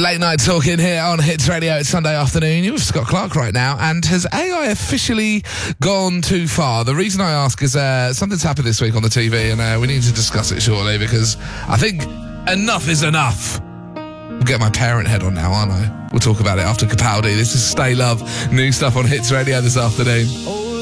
Late night talking here on Hits Radio. It's Sunday afternoon. You're with Scott Clark right now. And has AI officially gone too far? The reason I ask is something's happened this week on the TV, and we need to discuss it shortly because I think enough is enough. I'll get my parent head on now, aren't I? We'll talk about it after Capaldi. This is Stay Love, new stuff on Hits Radio this afternoon.